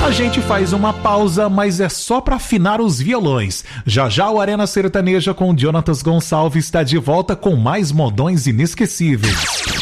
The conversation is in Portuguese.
A gente faz uma pausa, mas é só para afinar os violões. Já já o Arena Sertaneja com Jonatas Gonçalves está de volta com mais modões inesquecíveis.